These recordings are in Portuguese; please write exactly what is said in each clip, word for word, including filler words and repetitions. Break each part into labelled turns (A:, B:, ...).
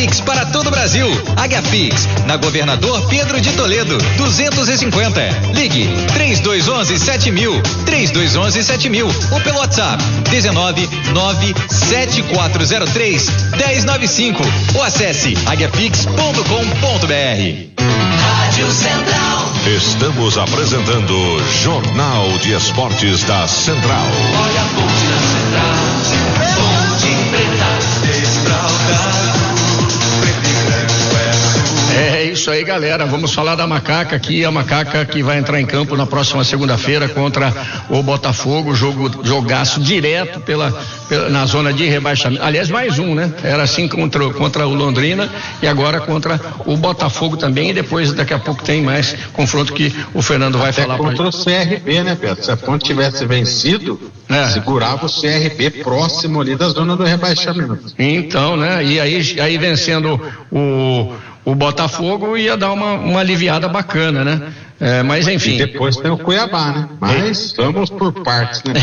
A: Pix para todo o Brasil. Águia Pix, na Governador Pedro de Toledo, duzentos e cinquenta. Ligue três dois um um sete mil, três dois um um sete mil ou pelo WhatsApp dezenove nove sete quatro zero três um zero nove cinco ou acesse águia pix ponto com ponto br.
B: Rádio Central.
C: Estamos apresentando Jornal de Esportes da Central.
B: Olha a ponte da Central, ponte preta, desfraldado.
D: É isso aí, galera, vamos falar da Macaca aqui, a Macaca que vai entrar em campo na próxima segunda-feira contra o Botafogo, jogo, jogaço direto pela, pela, na zona de rebaixamento, aliás, mais um, né? Era assim contra, contra o Londrina e agora contra o Botafogo também, e depois daqui a pouco tem mais confronto que o Fernando vai
E: Até
D: falar.
E: Contra pra... o C R B, né, Beto? Se a Ponte tivesse vencido, é. segurava o C R B próximo ali da zona do rebaixamento.
D: Então, né, e aí, aí vencendo o O Botafogo ia dar uma, uma aliviada bacana, né? É, mas enfim.
E: E depois tem o Cuiabá, né? Mas é. vamos por partes, né?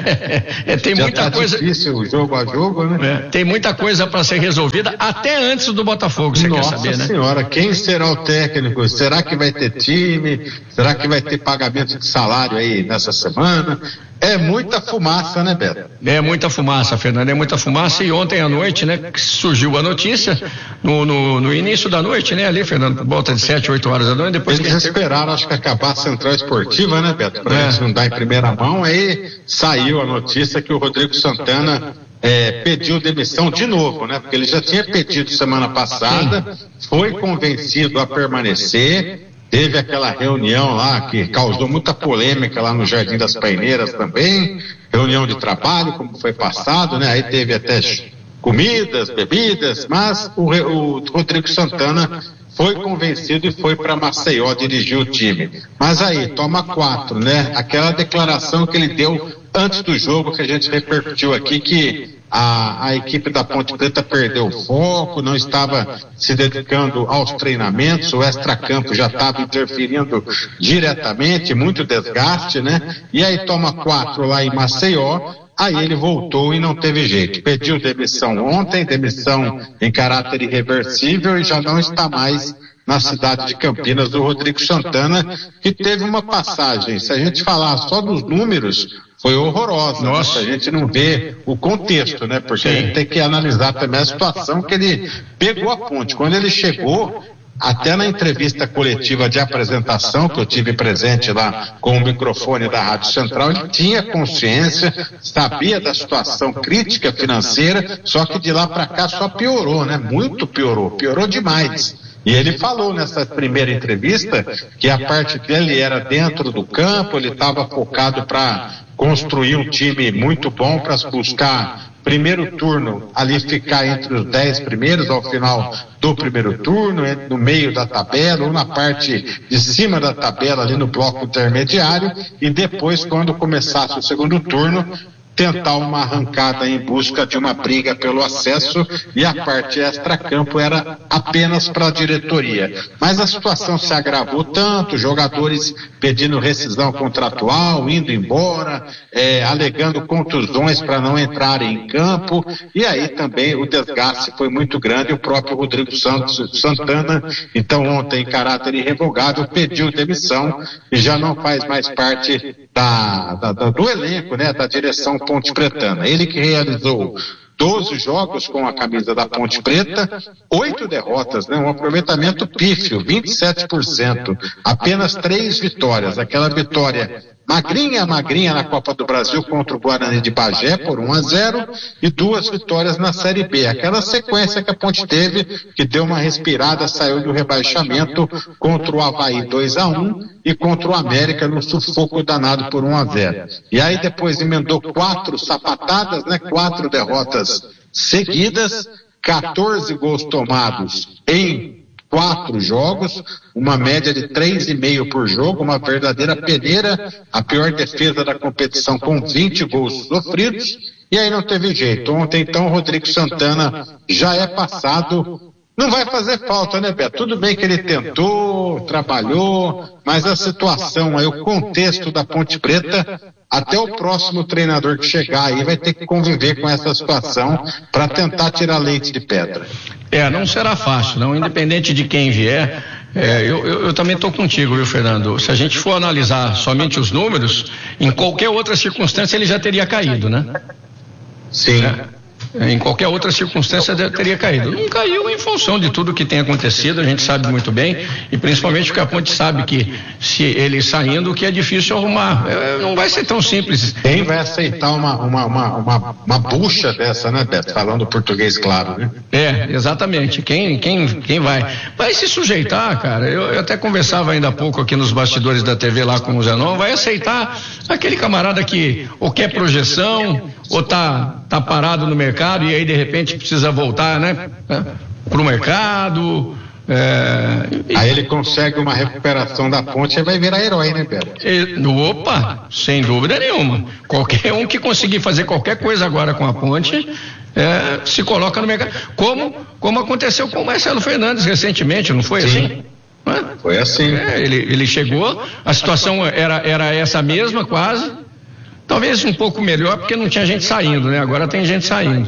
D: é, tem
E: Já
D: muita
E: tá
D: coisa.
E: difícil jogo a jogo, né?
D: É, tem muita coisa para ser resolvida até antes do Botafogo, você
E: Nossa
D: quer saber, né?
E: Senhora, quem será o técnico? Será que vai ter time? Será que vai ter pagamento de salário aí nessa semana? É muita fumaça, né, Beto?
D: É muita fumaça, Fernando, é muita fumaça. E ontem à noite, né, surgiu a notícia, no, no, no início da noite, né, ali, Fernando, por volta de sete, oito horas da noite, depois
E: Eles
D: que...
E: esperaram, acho que acabar a Central Esportiva, né, Beto? Pra
D: É.
E: eles não dar em primeira mão, aí saiu a notícia que o Rodrigo Santana é, pediu demissão de novo, né? Porque ele já tinha pedido semana passada, foi convencido a permanecer. Teve aquela reunião lá que causou muita polêmica lá no Jardim das Paineiras também, reunião de trabalho, como foi passado, né? Aí teve até comidas, bebidas, mas o, o Rodrigo Santana foi convencido e foi para Maceió dirigir o time. Mas aí, toma quatro, né? Aquela declaração que ele deu antes do jogo, que a gente repercutiu aqui, que a, a equipe da Ponte Preta perdeu o foco, não estava se dedicando aos treinamentos, o extracampo já estava interferindo diretamente, muito desgaste, né? E aí toma quatro lá em Maceió, aí ele voltou e não teve jeito. Pediu demissão ontem, demissão em caráter irreversível e já não está mais na cidade de Campinas, o Rodrigo Santana, que teve uma passagem, se a gente falar só dos números, foi horrorosa. Nossa. Né? A gente não vê o contexto, né? Porque Sim. a gente tem que analisar também a situação que ele pegou a Ponte. Quando ele chegou, até na entrevista coletiva de apresentação, que eu tive presente lá com o microfone da Rádio Central, ele tinha consciência, sabia da situação crítica financeira, só que de lá para cá só piorou, né? Muito piorou, piorou demais. E ele falou nessa primeira entrevista que a parte dele era dentro do campo, ele estava focado para construir um time muito bom, para buscar primeiro turno, ali ficar entre os dez primeiros ao final do primeiro turno, no meio da tabela, ou na parte de cima da tabela, ali no bloco intermediário, e depois, quando começasse o segundo turno, tentar uma arrancada em busca de uma briga pelo acesso, e a parte extra-campo era apenas para a diretoria. Mas a situação se agravou tanto, jogadores pedindo rescisão contratual, indo embora, é, alegando contusões para não entrarem em campo, e aí também o desgaste foi muito grande. O próprio Rodrigo Santos, Santana, então ontem em caráter irrevogável, pediu demissão e já não faz mais parte da, da, da, do elenco, né, da direção Ponte Pretana. Ele que realizou doze jogos com a camisa da Ponte Preta, oito derrotas, né? Um aproveitamento pífio, vinte e sete por cento, apenas três vitórias, aquela vitória magrinha, magrinha na Copa do Brasil contra o Guarani de Bagé por um a zero e duas vitórias na Série B, aquela sequência que a Ponte teve, que deu uma respirada, saiu do rebaixamento contra o Avaí dois a um e contra o América no sufoco danado por um a zero. E aí depois emendou quatro sapatadas, né? Quatro derrotas seguidas, quatorze gols tomados em quatro jogos, uma média de três e meio por jogo, uma verdadeira peneira, a pior defesa da competição com vinte gols sofridos, e aí não teve jeito. Ontem então o Rodrigo Santana já é passado. Não vai fazer falta, né, Beto? Tudo bem que ele tentou, trabalhou, mas a situação aí, o contexto da Ponte Preta até o próximo treinador que chegar aí vai ter que conviver com essa situação para tentar tirar leite de pedra.
D: É, não será fácil, não, independente de quem vier. É, eu, eu, eu também estou contigo, viu, Fernando? Se a gente for analisar somente os números, em qualquer outra circunstância ele já teria caído, né?
E: Sim.
D: É. Em qualquer outra circunstância teria caído. Não caiu em função de tudo que tem acontecido, a gente sabe muito bem, e principalmente porque a Ponte sabe que se ele saindo, que é difícil arrumar. É, não vai ser tão simples.
E: Quem vai aceitar uma, uma, uma, uma, uma bucha dessa, né, Beto? Falando português, claro, né?
D: É, exatamente. Quem, quem, quem vai? Vai se sujeitar, cara. Eu, eu até conversava ainda há pouco aqui nos bastidores da T V lá com o Zenon, vai aceitar aquele camarada que ou quer projeção, ou tá, tá parado no mercado e aí de repente precisa voltar, né, pro mercado. É,
E: aí ele consegue uma recuperação da Ponte e vai virar herói, né, Beto?
D: E, opa, sem dúvida nenhuma. Qualquer um que conseguir fazer qualquer coisa agora com a Ponte é, se coloca no mercado. Como, como aconteceu com o Marcelo Fernandes recentemente, não foi?
E: Sim.
D: Assim?
E: Foi assim.
D: É, ele, ele chegou, a situação era, era essa mesma quase. Talvez um pouco melhor porque não tinha gente saindo, né? Agora tem gente saindo.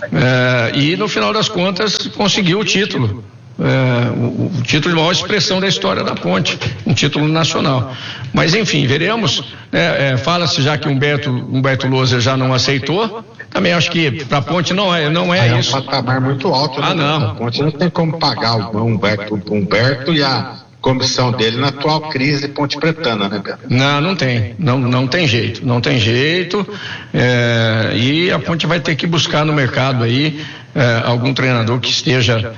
D: É, e no final das contas conseguiu o título. É, o, o título de maior expressão da história da Ponte, um título nacional. Mas enfim, veremos. Né? É, fala-se já que Humberto, Humberto Louser já não aceitou. Também acho que para a Ponte não é, não é, é isso.
E: É um patamar muito alto.
D: Ah,
E: né?
D: não.
E: A Ponte não tem como pagar o Humberto, Humberto e a comissão dele na atual crise ponte pretana, né, Beto?
D: Não, não tem, não, não tem jeito, não tem jeito, é, e a Ponte vai ter que buscar no mercado aí é, algum treinador que esteja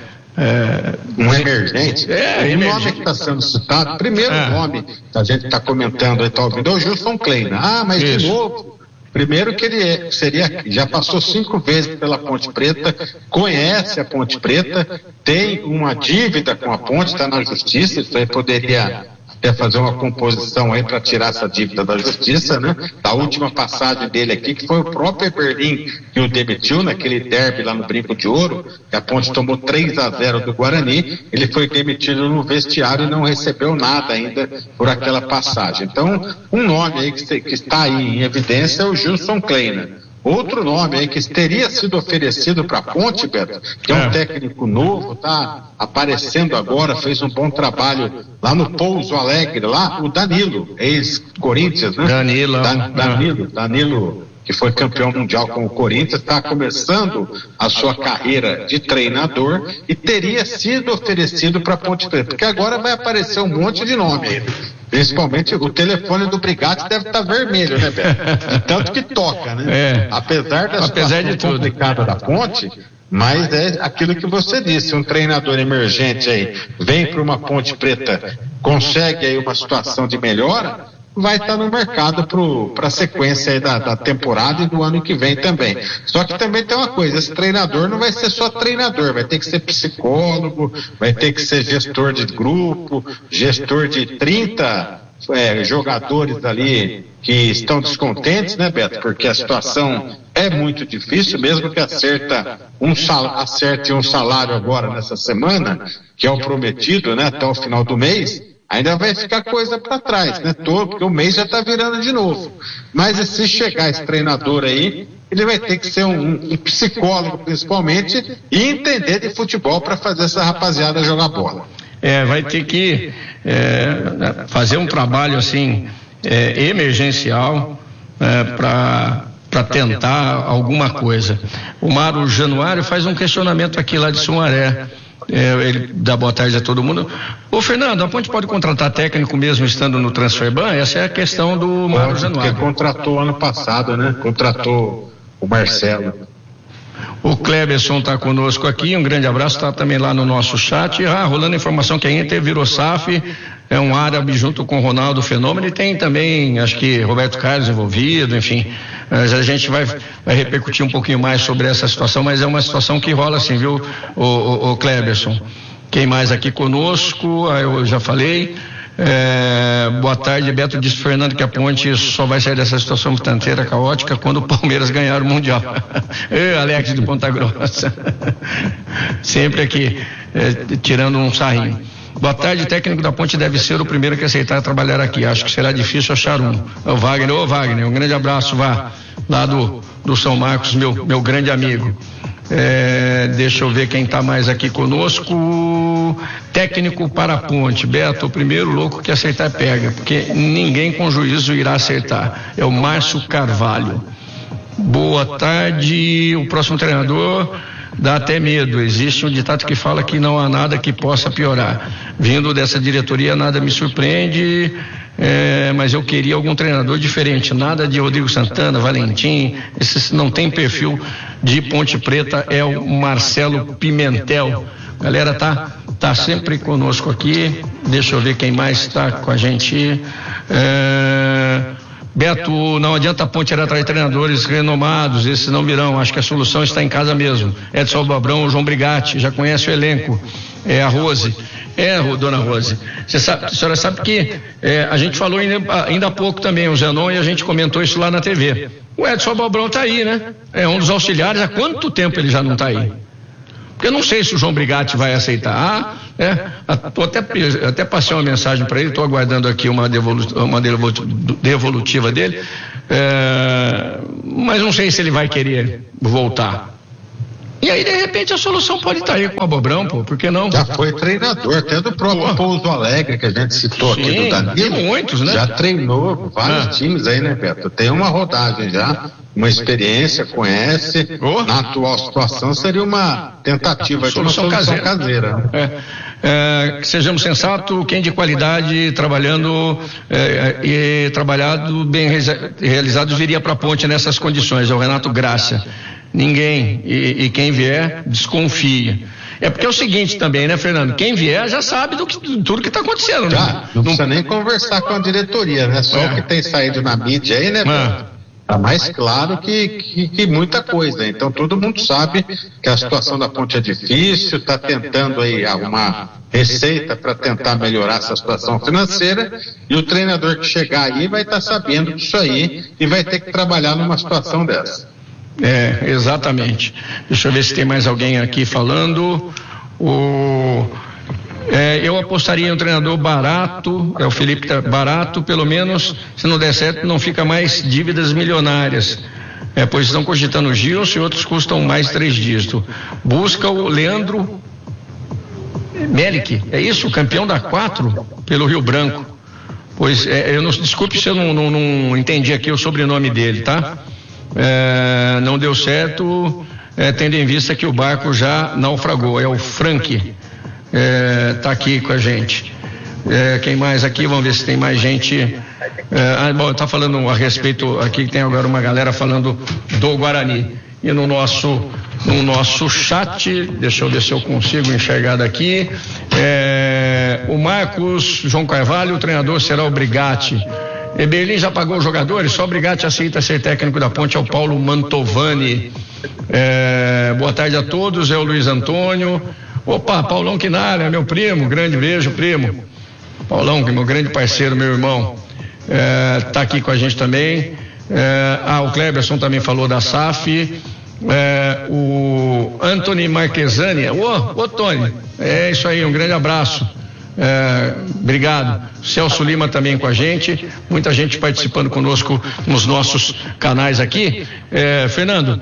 D: é,
E: um emergente.
D: É,
E: o
D: emergente.
E: nome que está sendo citado, primeiro
D: É.
E: nome que a gente está comentando aí, tá ouvindo, é o Gilson Kleina. Ah, mas
D: Isso.
E: de novo. Primeiro que ele é, seria, já passou cinco vezes pela Ponte Preta, conhece a Ponte Preta, tem uma dívida com a Ponte, está na justiça, isso aí poderia até fazer uma composição aí para tirar essa dívida da justiça, né? Da última passagem dele aqui, que foi o próprio Eberlin que o demitiu naquele derby lá no Brinco de Ouro, que a Ponte tomou três a zero do Guarani, ele foi demitido no vestiário e não recebeu nada ainda por aquela passagem. Então, um nome aí que, que está aí em evidência é o Gilson Kleina. Outro nome aí que teria sido oferecido para a Ponte, Beto, que é um
D: É.
E: técnico novo, tá aparecendo agora, fez um bom trabalho lá no Pouso Alegre, lá, o Danilo, ex-Corinthians, né?
D: Danilo.
E: Da, Danilo, Danilo, que foi campeão mundial com o Corinthians, está começando a sua carreira de treinador e teria sido oferecido para a Ponte Preta, porque agora vai aparecer um monte de nome aí. Principalmente o telefone do Brigatti deve estar vermelho, né, Beto? De tanto que toca, né?
D: É.
E: Apesar da
D: Apesar de
E: situação
D: tudo.
E: complicada da Ponte, mas é aquilo que você disse, um treinador emergente aí vem para uma Ponte Preta, consegue aí uma situação de melhora, vai estar no mercado para a sequência aí da, da temporada e do ano que vem também. Só que também tem uma coisa, esse treinador não vai ser só treinador, vai ter que ser psicólogo, vai ter que ser gestor de grupo, gestor de trinta é, jogadores ali que estão descontentes, né, Beto? Porque a situação é muito difícil, mesmo que acerta um sal, acerte um salário agora nessa semana, que é o prometido, né, até o final do mês, ainda vai ficar coisa para trás, né? Todo, porque o mês já está virando de novo. Mas se chegar esse treinador aí, ele vai ter que ser um, um psicólogo, principalmente, e entender de futebol para fazer essa rapaziada jogar bola.
D: É, vai ter que é, fazer um trabalho assim é, emergencial é, para para tentar alguma coisa. O Mário Januário faz um questionamento aqui lá de Sumaré. É, ele dá boa tarde a todo mundo. Ô Fernando, a Ponte pode contratar técnico mesmo estando no Transferban? Essa é a questão do Mário Januário.
E: Porque contratou ano passado, né? Contratou o Marcelo.
D: O Cleberson está conosco aqui, um grande abraço, está também lá no nosso chat. Ah, rolando informação que a Inter virou S A F, é um árabe junto com o Ronaldo Fenômeno, e tem também, acho que Roberto Carlos envolvido, enfim. Mas a gente vai, vai repercutir um pouquinho mais sobre essa situação, mas é uma situação que rola assim, viu, o, o, o Cleberson. Quem mais aqui conosco? Ah, eu já falei. É, boa tarde, Beto. Disse Fernando que a Ponte só vai sair dessa situação tanteira caótica quando o Palmeiras ganhar o Mundial. Ei, Alex de Ponta Grossa. Sempre aqui, é, tirando um sarrinho. Boa tarde, técnico da Ponte deve ser o primeiro que aceitar trabalhar aqui. Acho que será difícil achar um. É o Wagner. Ô Wagner, um grande abraço, vá, lá do, do São Marcos, meu, meu grande amigo. É, deixa eu ver quem está mais aqui conosco. Técnico para a Ponte. Beto, o primeiro louco que aceitar pega, porque ninguém com juízo irá acertar. É o Márcio Carvalho. Boa tarde, o próximo treinador dá até medo. Existe um ditado que fala que não há nada que possa piorar. Vindo dessa diretoria, nada me surpreende, é, mas eu queria algum treinador diferente. Nada de Rodrigo Santana, Valentim, esses não tem perfil de Ponte Preta, é o Marcelo Pimentel. Galera, tá, tá sempre conosco aqui. Deixa eu ver quem mais está com a gente. É... Beto, não adianta a Ponte ir atrás de treinadores renomados, esses não virão, acho que a solução está em casa mesmo. Edson Bobrão, o João Brigatti, já conhece o elenco, é a Rose. É, dona Rose, você sabe, a senhora sabe que é, a gente falou ainda, ainda há pouco também, o Zenon, e a gente comentou isso lá na T V. O Edson Bobrão está aí, né? É um dos auxiliares, há quanto tempo ele já não está aí? Porque eu não sei se o João Brigatti vai aceitar. Ah, é, tô até, até passei uma mensagem para ele, estou aguardando aqui uma, devolu, uma devolutiva dele, é, mas não sei se ele vai querer voltar. E aí, de repente, a solução pode estar aí com o Bobrão, pô, por que não?
E: Já foi treinador, até do próprio pô. Pouso Alegre, que a gente citou. Sim, aqui do Danilo.
D: Tem muitos, né?
E: Já treinou vários ah. times aí, né, Beto? Tem uma rodagem já, uma experiência, conhece. Oh. Na atual situação seria uma tentativa de solução uma solução caseira. caseira.
D: É. É, que sejamos sensatos, quem de qualidade, trabalhando é, e trabalhado, bem realizado, viria para a Ponte nessas condições. É o Renato Graça. Ninguém, e, e quem vier, desconfia. É porque é o seguinte também, né, Fernando? Quem vier já sabe do que, tudo que está acontecendo, né?
E: Já, não precisa nem conversar com a diretoria, né? Só é. o que tem saído na mídia aí, né? É. Tá mais claro que, que, que muita coisa. Então todo mundo sabe que a situação da Ponte é difícil, está tentando aí arrumar receita para tentar melhorar essa situação financeira, e o treinador que chegar aí vai estar tá sabendo disso aí e vai ter que trabalhar numa situação dessa.
D: É, exatamente. Deixa eu ver se tem mais alguém aqui falando. O, é, eu apostaria em um treinador barato, é o Felipe barato, pelo menos, se não der certo, não fica mais dívidas milionárias. É, pois estão cogitando o Gilson e outros custam mais três dígitos. Busca o Leandro Melick, é isso? O campeão da quatro pelo Rio Branco. Pois, é, eu não, desculpe se eu não, não, não entendi aqui o sobrenome dele, tá? É, não deu certo, é, tendo em vista que o barco já naufragou. É o Frank, é, tá aqui com a gente. É, quem mais aqui? Vamos ver se tem mais gente. É, ah, bom, tá falando a respeito aqui, que tem agora uma galera falando do Guarani. E no nosso, no nosso chat, deixa eu ver se eu consigo enxergar daqui. É, o Marcos João Carvalho, o treinador será o Brigatti. E Berlim já pagou os jogadores, só o Brigatti aceita ser técnico da Ponte, é o Paulo Mantovani. É, boa tarde a todos, é o Luiz Antônio. Opa, Paulão Quinara, meu primo, grande beijo, primo. Paulão, que é meu grande parceiro, meu irmão, é, tá aqui com a gente também. É, ah, o Cleberson também falou da S A F. É, o Anthony Marquesani, ô, ô Tony, é isso aí, um grande abraço. É, obrigado. Celso Lima também com a gente, muita gente participando conosco nos nossos canais aqui. É, Fernando,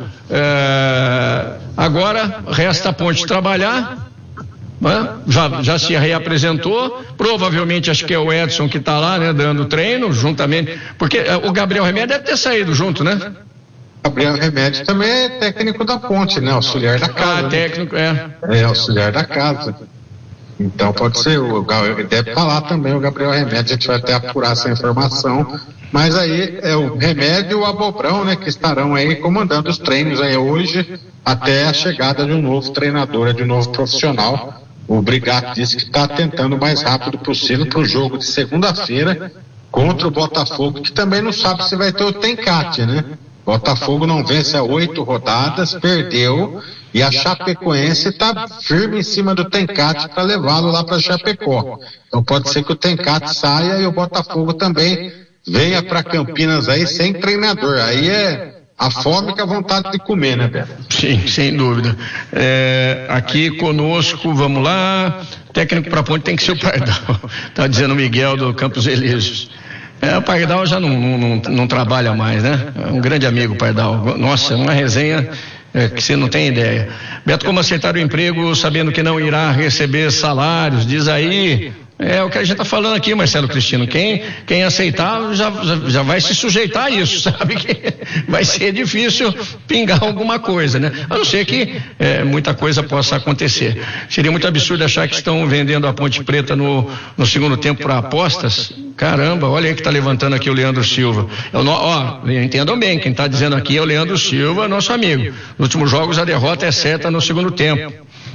D: é, agora resta a Ponte trabalhar, né? já, já se reapresentou, provavelmente acho que é o Edson que está lá, né, dando treino juntamente, porque o Gabriel Remédio deve ter saído junto, né?
E: Gabriel Remédio também é técnico da Ponte, né? Auxiliar da casa.
D: Ah, técnico, é.
E: É, auxiliar da casa. Então pode ser, o, deve falar também o Gabriel Remédio, a gente vai até apurar essa informação, mas aí é o Remédio e o Abobrão, né, que estarão aí comandando os treinos aí hoje, até a chegada de um novo treinador, de um novo profissional. O Brigatti disse que está tentando o mais rápido possível para o jogo de segunda-feira contra o Botafogo, que também não sabe se vai ter o Tencate, né? Botafogo não vence há oito rodadas, perdeu, e a Chapecoense está firme em cima do Tencate para levá-lo lá para Chapecó. Então pode ser que o Tencate saia e o Botafogo também venha para Campinas aí sem treinador. Aí é, a fome com a vontade de comer, né, Beto?
D: Sim, sem dúvida. É, aqui conosco, vamos lá, técnico para Ponte tem que ser o Pardal, tá dizendo o Miguel do Campos Elíseos. É, o Pardal já não, não, não, não trabalha mais, né? É um grande amigo, Pardal. Nossa, uma resenha é, que você não tem ideia. Beto, como aceitar o emprego sabendo que não irá receber salários? Diz aí. É o que a gente está falando aqui, Marcelo Cristino. Quem, quem aceitar já, já, já vai se sujeitar a isso, sabe? Que vai ser difícil pingar alguma coisa, né? A não ser que é, muita coisa possa acontecer. Seria muito absurdo achar que estão vendendo a Ponte Preta no, no segundo tempo para apostas. Caramba, olha aí que está levantando aqui o Leandro Silva. Eu, ó, entendam bem, quem está dizendo aqui é o Leandro Silva, nosso amigo. Nos últimos jogos a derrota é certa no segundo tempo.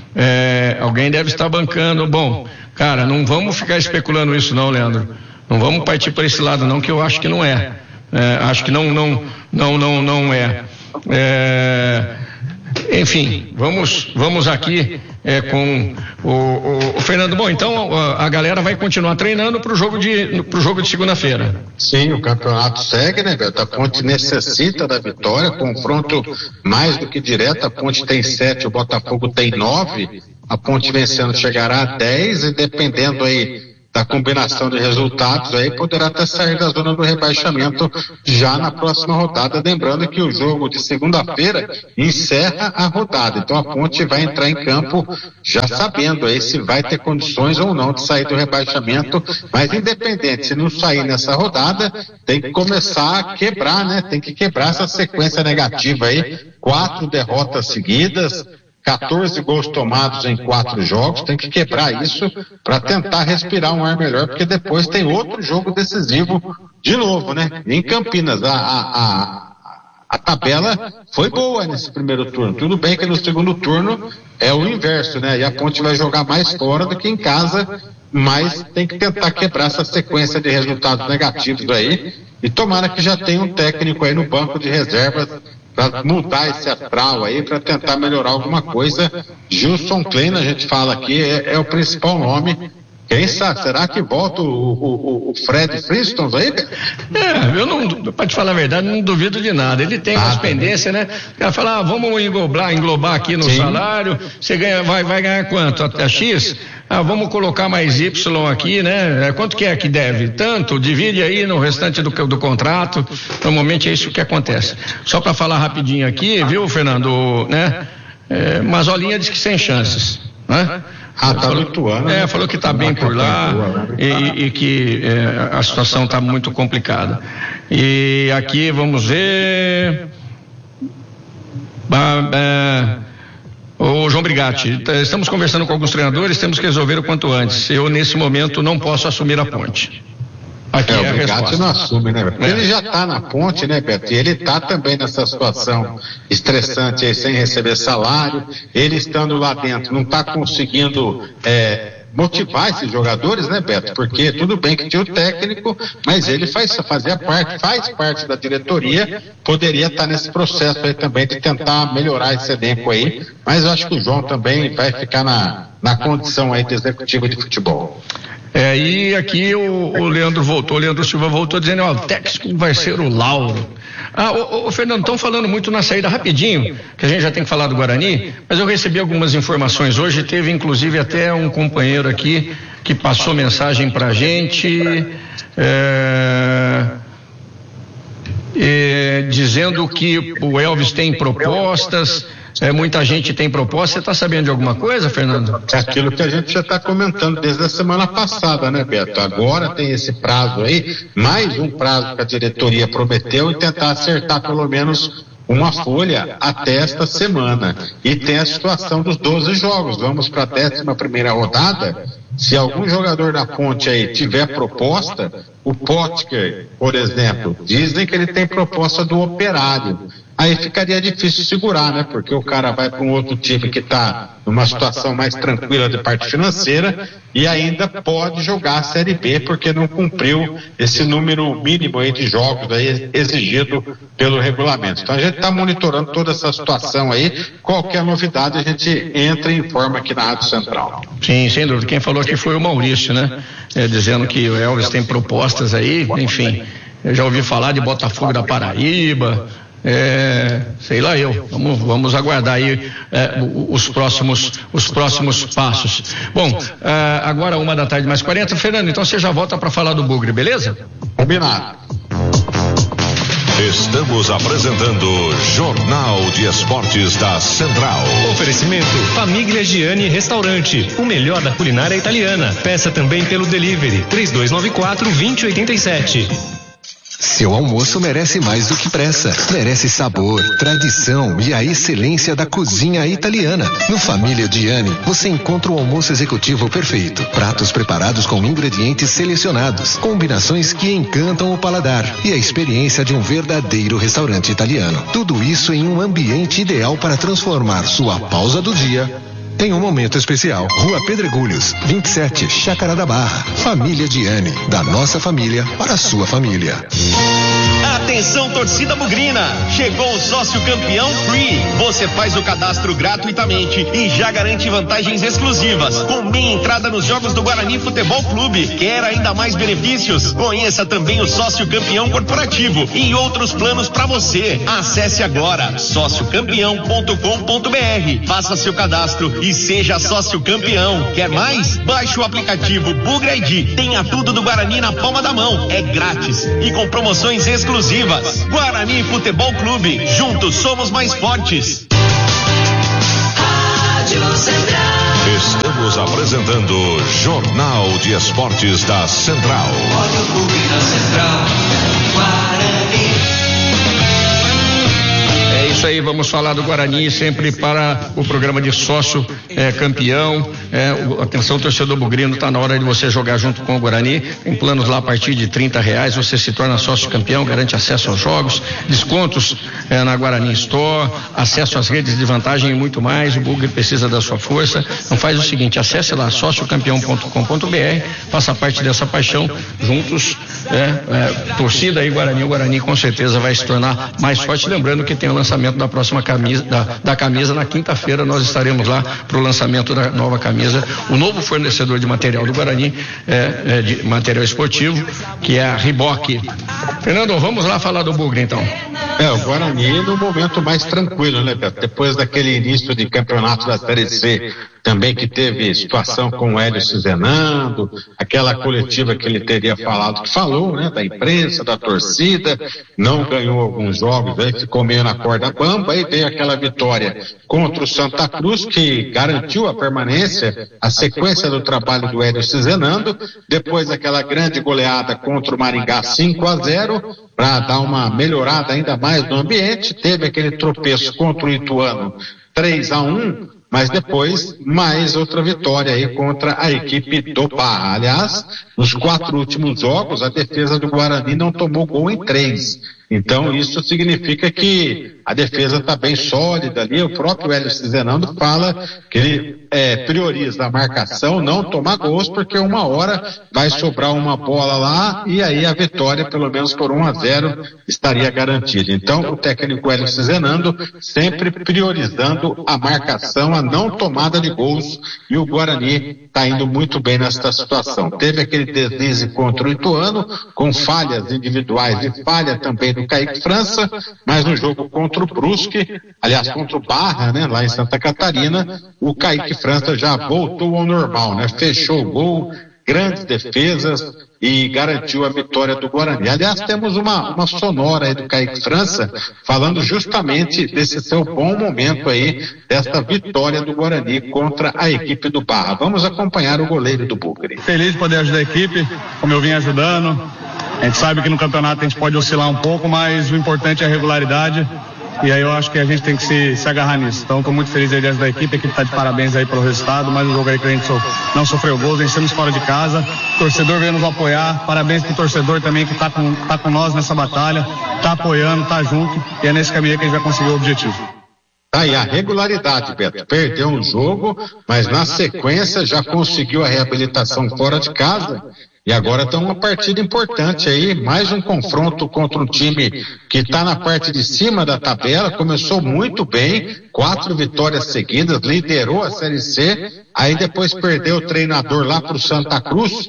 D: É, alguém deve estar bancando. Bom, cara, não vamos ficar especulando isso não, Leandro. Não vamos partir para esse lado não, que eu acho que não é. É acho que não, não, não, não, não é. É, enfim, vamos, vamos aqui é, com o, o, o Fernando. Bom, então a, a galera vai continuar treinando para o jogo de, pro jogo de segunda-feira.
E: Sim, o campeonato segue, né, Beto? A Ponte necessita da vitória, confronto mais do que direto. A Ponte tem sete, o Botafogo tem nove. A Ponte vencendo chegará a dez, e dependendo aí da combinação de resultados aí, poderá até sair da zona do rebaixamento já na próxima rodada, lembrando que o jogo de segunda-feira encerra a rodada, então a Ponte vai entrar em campo já sabendo aí se vai ter condições ou não de sair do rebaixamento, mas independente, se não sair nessa rodada, tem que começar a quebrar, né, tem que quebrar essa sequência negativa aí, quatro derrotas seguidas, quatorze gols tomados em quatro jogos, tem que quebrar isso para tentar respirar um ar melhor, porque depois tem outro jogo decisivo de novo, né? Em Campinas, a, a, a, a tabela foi boa nesse primeiro turno. Tudo bem que no segundo turno é o inverso, né? E a Ponte vai jogar mais fora do que em casa, mas tem que tentar quebrar essa sequência de resultados negativos aí, e tomara que já tenha um técnico aí no banco de reservas para mudar esse astral aí, para tentar melhorar alguma coisa. Gilson Klein, a gente fala aqui, é, é o principal nome. Quem sabe, será que volta o, o, o Fred Flintstone aí?
D: É, eu não, para te falar a verdade, não duvido de nada. Ele tem ah, umas pendências, né? O cara fala, ah, vamos englobar, englobar aqui no Sim. salário, você ganha, vai, vai ganhar quanto? Até X? Ah, vamos colocar mais Y aqui, né? Quanto que é que deve? Tanto, divide aí no restante do, do contrato. Normalmente é isso que acontece. Só para falar rapidinho aqui, viu, Fernando, né? É, Mazolinha diz que sem chances, né?
E: Ah, tá falou, Lituano,
D: é,
E: né?
D: falou que tá bem por lá e, e que é, a situação tá muito complicada. E aqui vamos ver. Ah, é, o João Brigatti, estamos conversando com alguns treinadores, temos que resolver o quanto antes. Eu, nesse momento, não posso assumir a Ponte. Aqui é,
E: é
D: a
E: o Brigatti não assume, né, Beto?
D: É.
E: Ele já está na Ponte, né, Beto? E ele está também nessa situação estressante aí, sem receber salário. Ele estando lá dentro, não está conseguindo é, motivar esses jogadores, né, Beto? Porque tudo bem que tinha o técnico, mas ele faz, fazia parte, faz parte da diretoria, poderia estar nesse processo aí também de tentar melhorar esse elenco aí. Mas eu acho que o João também vai ficar na, na condição aí de executivo de futebol.
D: É, e aqui o, o Leandro voltou, o Leandro Silva voltou dizendo, ó, o técnico vai ser o Lauro. Ah, o, o Fernando, estão falando muito na saída rapidinho, que a gente já tem que falar do Guarani, mas eu recebi algumas informações hoje, teve inclusive até um companheiro aqui que passou mensagem pra gente, é, é, dizendo que o Elvis tem propostas. É, muita gente tem proposta. Você está sabendo de alguma coisa, Fernando?
E: É aquilo que a gente já está comentando desde a semana passada, né, Beto? Agora tem esse prazo aí, mais um prazo que a diretoria prometeu, e tentar acertar pelo menos uma folha até esta semana. E tem a situação dos doze jogos. Vamos para a décima primeira rodada. Se algum jogador da Ponte aí tiver proposta, o Potker, por exemplo, dizem que ele tem proposta do Operário. Aí ficaria difícil segurar, né? Porque o cara vai para um outro time que está numa situação mais tranquila de parte financeira e ainda pode jogar a Série B porque não cumpriu esse número mínimo aí de jogos aí exigido pelo regulamento. Então a gente está monitorando toda essa situação aí. Qualquer novidade a gente entra e informa aqui na Rádio Central.
D: Sim, sem dúvida. Quem falou aqui foi o Maurício, né? É, dizendo que o Elvis tem propostas aí, enfim. Eu já ouvi falar de Botafogo da Paraíba. É, sei lá eu, vamos, vamos aguardar aí é, os próximos os próximos passos. Bom, é, agora uma da tarde mais quarenta, Fernando, então você já volta para falar do Bugre, beleza?
E: Combinado.
C: Estamos apresentando Jornal de Esportes da Central.
F: Oferecimento Famiglia Gianni Restaurante, o melhor da culinária italiana. Peça também pelo delivery três dois nove quatro, dois zero oito sete.
G: Seu almoço merece mais do que pressa. Merece sabor, tradição e a excelência da cozinha italiana. No Família Gianni, você encontra o almoço executivo perfeito. Pratos preparados com ingredientes selecionados, combinações que encantam o paladar e a experiência de um verdadeiro restaurante italiano. Tudo isso em um ambiente ideal para transformar sua pausa do dia em um momento especial. Rua Pedregulhos, vinte e sete, Chácara da Barra. Família Gianni, da nossa família para a sua família.
H: Atenção, torcida bugrina! Chegou o sócio campeão Free. Você faz o cadastro gratuitamente e já garante vantagens exclusivas, com meia entrada nos jogos do Guarani Futebol Clube. Quer ainda mais benefícios? Conheça também o sócio campeão corporativo e outros planos para você. Acesse agora sócio campeão ponto com ponto br. Faça seu cadastro e seja sócio campeão. Quer mais? Baixe o aplicativo Bugre I D. Tenha tudo do Guarani na palma da mão. É grátis e com promoções exclusivas. Guarani Futebol Clube. Juntos somos mais fortes.
B: Rádio Central.
C: Estamos apresentando Jornal de Esportes da Central.
B: Olha o clube da Central. Guarani.
D: É isso aí, vamos falar do Guarani sempre para o programa de sócio é, campeão. É, o, atenção, torcedor bugrino, está na hora de você jogar junto com o Guarani. Tem planos lá a partir de trinta reais, você se torna sócio campeão, garante acesso aos jogos, descontos é, na Guarani Store, acesso às redes de vantagem e muito mais. O Bugre precisa da sua força. Então faz o seguinte, acesse lá sócio campeão ponto com ponto br, faça parte dessa paixão, juntos, é, é, torcida aí Guarani, o Guarani com certeza vai se tornar mais forte. Lembrando que tem o lançamento da próxima camisa, da, da camisa na quinta-feira, nós estaremos lá para o lançamento da nova camisa, o novo fornecedor de material do Guarani, é, é, de material esportivo, que é a Reebok. Fernando, vamos lá falar do Bugre então.
E: É, o Guarani no momento mais tranquilo, né, Beto? Depois daquele início de campeonato da Série C, também que teve situação com o Hélio Cizenando, aquela coletiva que ele teria falado, que falou, né, da imprensa, da torcida, não ganhou alguns jogos, aí ficou meio na corda bamba, aí veio aquela vitória contra o Santa Cruz, que garantiu a permanência, a sequência do trabalho do Hélio Cizenando, depois aquela grande goleada contra o Maringá cinco a zero, para dar uma melhorada ainda mais no ambiente, teve aquele tropeço contra o Ituano três a um, mas depois mais outra vitória aí contra a equipe do Barra. Aliás, nos quatro últimos jogos, a defesa do Guarani não tomou gol em três. Então isso significa que a defesa está bem sólida ali. O próprio Hélio Cizenando fala que ele é, prioriza a marcação, não tomar gols, porque uma hora vai sobrar uma bola lá e aí a vitória, pelo menos por um a zero, estaria garantida. Então o técnico Hélio Cizenando sempre priorizando a marcação, a não tomada de gols, e o Guarani está indo muito bem nesta situação. Teve aquele deslize contra o Ituano, com falhas individuais e falha também do Kaique França, mas no jogo contra o Brusque, aliás, contra o Barra, né, lá em Santa Catarina, o Kaique França já voltou ao normal, né, fechou o gol, grandes defesas e garantiu a vitória do Guarani. Aliás, temos uma, uma sonora aí do Kaique França falando justamente desse seu bom momento aí, desta vitória do Guarani contra a equipe do Barra. Vamos acompanhar o goleiro do Bugre.
I: Feliz de poder ajudar a equipe, como eu vim ajudando. A gente sabe que no campeonato a gente pode oscilar um pouco, mas o importante é a regularidade. E aí eu acho que a gente tem que se, se agarrar nisso. Então estou muito feliz aí de ajudar a equipe, a equipe está de parabéns aí pelo resultado, mais um jogo aí que a gente so, não sofreu gols, vencemos fora de casa, o torcedor veio nos apoiar, parabéns pro torcedor também que está com, tá com nós nessa batalha, está apoiando, está junto, e é nesse caminho que a gente vai conseguir o objetivo.
E: Tá aí a regularidade, Beto. Perdeu um jogo, mas na sequência já conseguiu a reabilitação fora de casa. E agora tem uma partida importante aí, mais um confronto contra um time que está na parte de cima da tabela, começou muito bem, quatro vitórias seguidas, liderou a Série C, aí depois perdeu o treinador lá para o Santa Cruz,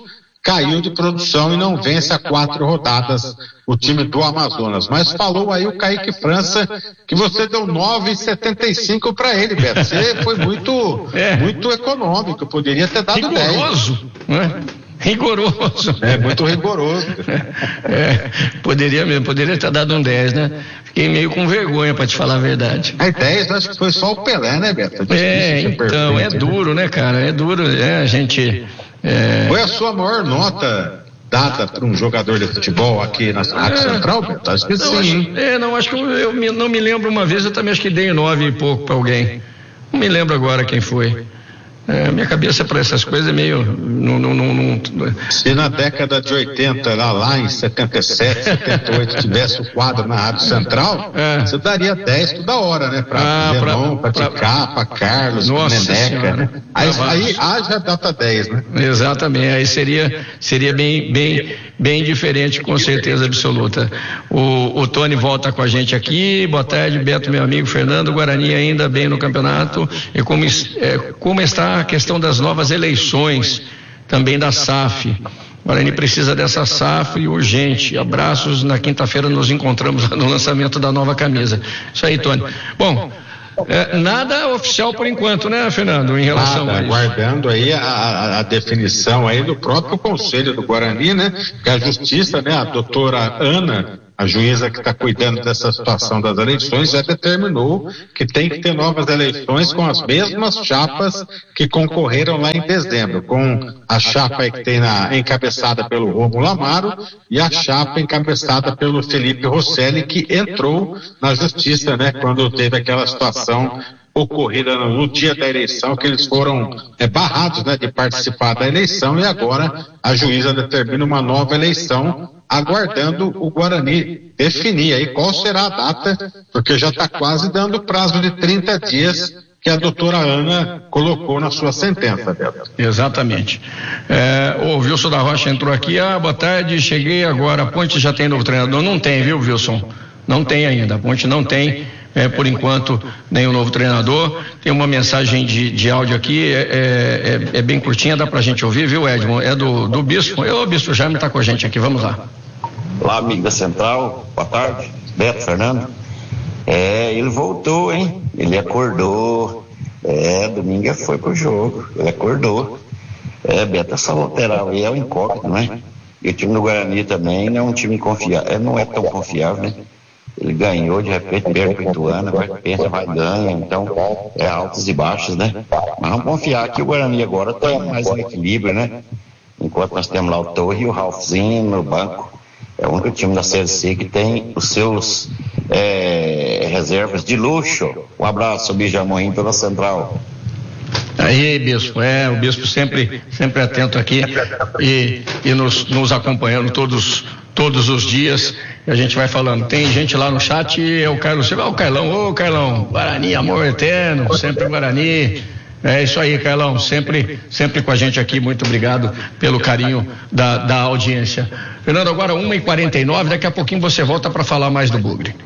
E: caiu de produção e não vence há quatro rodadas o time do Amazonas. Mas falou aí o Kaique França que você deu nove e setenta e cinco para ele, Beto. Você foi muito, é. muito econômico, poderia ter dado dez.
D: Rigoroso, né? Rigoroso.
E: É, muito rigoroso.
D: É, poderia mesmo, poderia ter dado um dez, né? Fiquei meio com vergonha, pra te falar a verdade.
E: É dez, acho que foi só o Pelé, né, Beto?
D: É, então, é duro, né, cara? É duro, é, a gente... É...
E: Foi a sua maior nota dada para um jogador de futebol aqui na Rádio é, Central, Beto? Acho que
D: não,
E: sim.
D: Acho, é, não, acho que eu, eu me, não me lembro uma vez, eu também acho que dei nove e pouco pra alguém. Não me lembro agora quem foi. É, minha cabeça para essas coisas é meio. Não, não, não, não...
E: Se na década de oitenta, lá, lá em setenta e sete, setenta e oito, tivesse o quadro na Rádio Central, é. você daria dez toda hora, né? Para ah, Zenon, para Ticá, para Carlos, para Neneca. Né? Aí, aí haja data dez, né?
D: Exatamente, aí seria, seria bem, bem, bem diferente, com certeza absoluta. O, o Tony volta com a gente aqui. Boa tarde, Beto, meu amigo Fernando. Guarani ainda bem no campeonato. E como, é, como está a questão das novas eleições, também da S A F. O Guarani precisa dessa S A F urgente. Abraços, na quinta-feira nos encontramos no lançamento da nova camisa. Isso aí, Tony. Bom, é, nada oficial por enquanto, né, Fernando, em relação
E: nada,
D: a isso.
E: Aguardando aí a, a, a definição aí do próprio Conselho do Guarani, né, que a Justiça, né, a doutora Ana, a juíza que está cuidando dessa situação das eleições, já determinou que tem que ter novas eleições com as mesmas chapas que concorreram lá em dezembro, com a chapa que tem na, encabeçada pelo Rômulo Amaro e a chapa encabeçada pelo Felipe Rosselli, que entrou na justiça, né, quando teve aquela situação ocorrida no dia da eleição, que eles foram é, barrados, né, de participar da eleição, e agora a juíza determina uma nova eleição, aguardando o Guarani definir aí qual será a data, porque já está quase dando prazo de trinta dias que a doutora Ana colocou na sua sentença, Beto.
D: Exatamente. É, o Wilson da Rocha entrou aqui. Ah, boa tarde, cheguei agora. A Ponte já tem novo treinador? Não tem, viu, Wilson? Não tem ainda. A Ponte não tem, é, por enquanto, nenhum novo treinador. Tem uma mensagem de, de áudio aqui, é, é, é bem curtinha, dá pra gente ouvir, viu, Edmond? É do, do Bispo. O Bispo Jaime tá com a gente aqui, vamos lá.
J: Olá, amigo da Central, boa tarde, Beto, Fernando. É, ele voltou, hein? Ele acordou. É, domingo foi pro jogo, ele acordou. É, Beto, essa lateral aí é um incógnito, né? E o time do Guarani também não é um time confiável, não é tão confiável, né? Ele ganhou, de repente, perde o Ituano, vai pensa, vai ganha, então é altos e baixos, né? Mas vamos confiar que o Guarani agora tem mais um equilíbrio, né? Enquanto nós temos lá o Torre e o Ralfzinho no banco. É o único time da Série C que tem os seus é, reservas de luxo. Um abraço, Bijamorim, pela Central.
D: Aí, Bispo, é, o Bispo sempre, sempre atento aqui e, e nos, nos acompanhando todos, todos os dias. E a gente vai falando. Tem gente lá no chat, é o Carlos Silva, o Carlão, ô Carlão, Guarani, amor eterno, sempre Guarani. É isso aí, Carlão, sempre, sempre com a gente aqui, muito obrigado pelo carinho da, da audiência. Fernando, agora uma e quarenta e nove, daqui a pouquinho você volta para falar mais do Bugre.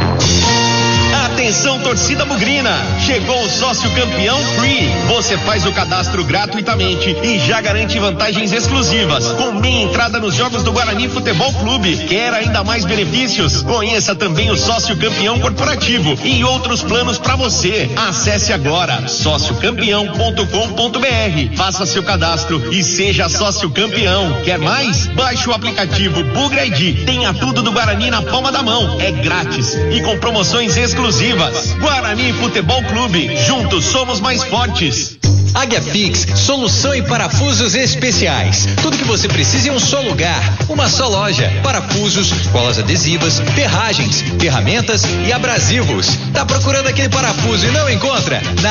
H: Atenção, torcida bugrina, chegou o sócio campeão Free. Você faz o cadastro gratuitamente e já garante vantagens exclusivas, com meia entrada nos jogos do Guarani Futebol Clube. Quer ainda mais benefícios? Conheça também o sócio campeão corporativo e outros planos para você. Acesse agora sócio campeão ponto com ponto b r, faça seu cadastro e seja sócio campeão. Quer mais? Baixe o aplicativo Bugre I D. Tenha tudo do Guarani na palma da mão. É grátis e com promoções exclusivas. Guarani Futebol Clube, juntos somos mais fortes.
A: Águia Fix, solução em parafusos especiais. Tudo que você precisa em um só lugar, uma só loja. Parafusos, colas adesivas, ferragens, ferramentas e abrasivos. Tá procurando aquele parafuso e não encontra? Na